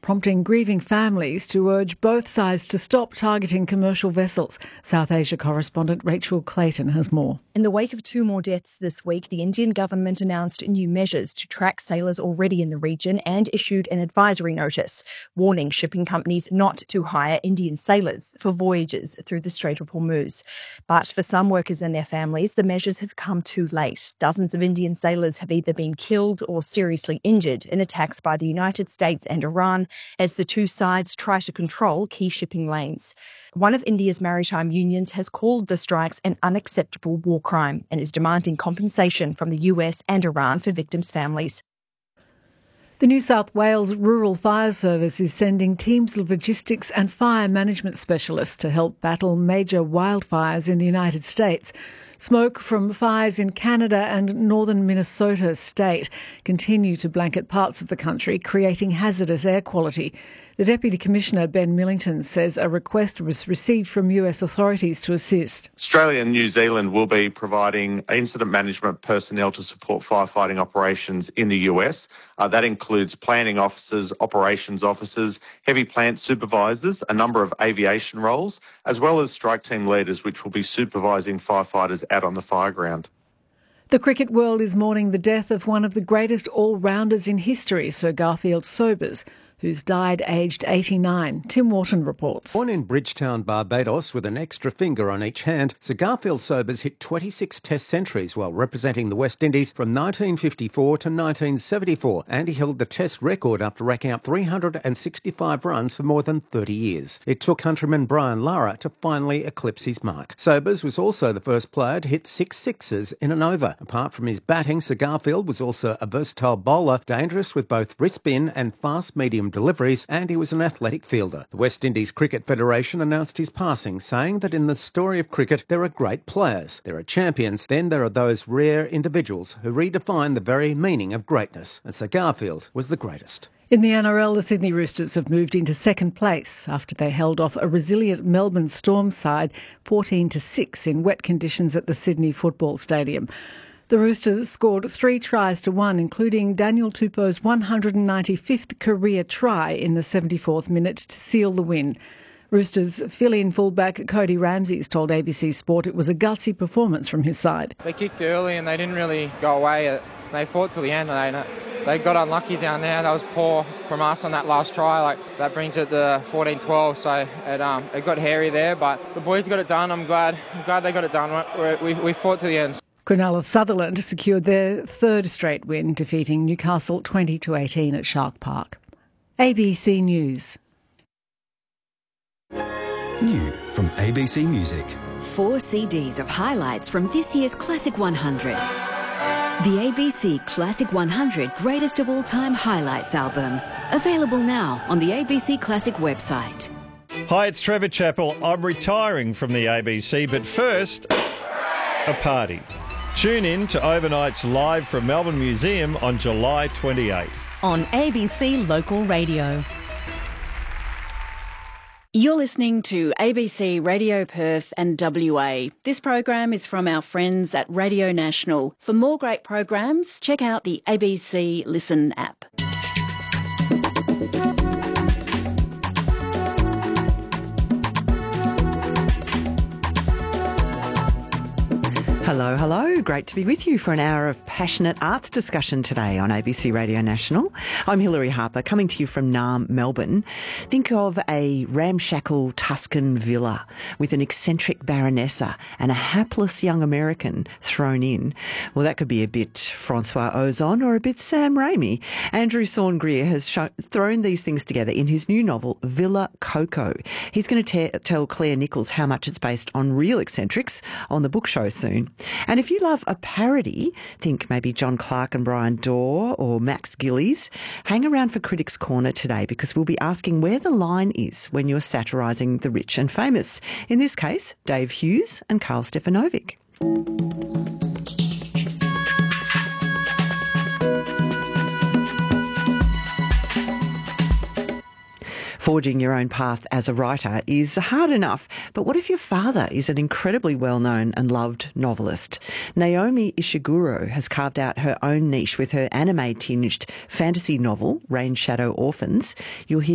prompting grieving families to urge both sides to stop targeting commercial vessels. South Asia correspondent Rachel Clayton has more. In the wake of 2 more deaths this week, the Indian government announced new measures to track sailors already in the region and issued an advisory notice, warning shipping companies not to hire Indian sailors for voyages through the Strait of Hormuz. But for some workers and their families, the measures have come too late. Dozens of Indian sailors have either been killed or seriously injured in attacks by the United States and Iran as the two sides try to control key shipping lanes. One of India's maritime unions has called the strikes an unacceptable war crime and is demanding compensation from the US and Iran for victims' families. The New South Wales Rural Fire Service is sending teams of logistics and fire management specialists to help battle major wildfires in the United States. Smoke from fires in Canada and northern Minnesota state continue to blanket parts of the country, creating hazardous air quality. The Deputy Commissioner, Ben Millington, says a request was received from US authorities to assist. Australia and New Zealand will be providing incident management personnel to support firefighting operations in the US. That includes planning officers, operations officers, heavy plant supervisors, a number of aviation roles, as well as strike team leaders, which will be supervising firefighters out on the fireground. The cricket world is mourning the death of one of the greatest all-rounders in history, Sir Garfield Sobers, who's died aged 89. Tim Wharton reports. Born in Bridgetown, Barbados, with an extra finger on each hand, Sir Garfield Sobers hit 26 Test centuries while representing the West Indies from 1954 to 1974, and he held the Test record after racking up 365 runs for more than 30 years. It took countryman Brian Lara to finally eclipse his mark. Sobers was also the first player to hit 6 sixes in an over. Apart from his batting, Sir Garfield was also a versatile bowler, dangerous with both wrist spin and fast-medium deliveries, and he was an athletic fielder. The West Indies Cricket Federation announced his passing, saying that in the story of cricket there are great players, there are champions, then there are those rare individuals who redefine the very meaning of greatness, and Sir Garfield was the greatest. In the NRL, the Sydney Roosters have moved into second place after they held off a resilient Melbourne Storm side 14-6 in wet conditions at the Sydney Football Stadium. The Roosters scored 3 tries to 1, including Daniel Tupou's 195th career try in the 74th minute to seal the win. Roosters fill-in fullback Cody Ramsey told ABC Sport it was a gutsy performance from his side. They kicked early and they didn't really go away. They fought till the end and they got unlucky down there. That was poor from us on that last try. That brings it to 14-12, so it got hairy there. But the boys got it done. I'm glad they got it done. We fought to the end. Cronulla Sutherland secured their 3rd straight win, defeating Newcastle 20-18 at Shark Park. ABC News. New from ABC Music. 4 CDs of highlights from this year's Classic 100. The ABC Classic 100 Greatest of All Time Highlights album. Available now on the ABC Classic website. Hi, it's Trevor Chappell. I'm retiring from the ABC, but first, a party. Tune in to Overnight's Live from Melbourne Museum on July 28. On ABC Local Radio. You're listening to ABC Radio Perth and WA. This program is from our friends at Radio National. For more great programs, check out the ABC Listen app. Hello, hello. Great to be with you for an hour of passionate arts discussion today on ABC Radio National. I'm Hilary Harper, coming to you from Naarm, Melbourne. Think of a ramshackle Tuscan villa with an eccentric baronessa and a hapless young American thrown in. Well, that could be a bit Francois Ozon or a bit Sam Raimi. Andrew Sawn-Greer has thrown these things together in his new novel, Villa Coco. He's going to tell Claire Nichols how much it's based on real eccentrics on the book show soon. And if you love a parody, think maybe John Clark and Brian Dorr or Max Gillies, hang around for Critics' Corner today because we'll be asking where the line is when you're satirising the rich and famous. In this case, Dave Hughes and Karl Stefanovic. Forging your own path as a writer is hard enough, but what if your father is an incredibly well-known and loved novelist? Naomi Ishiguro has carved out her own niche with her anime-tinged fantasy novel, Rain Shadow Orphans. You'll hear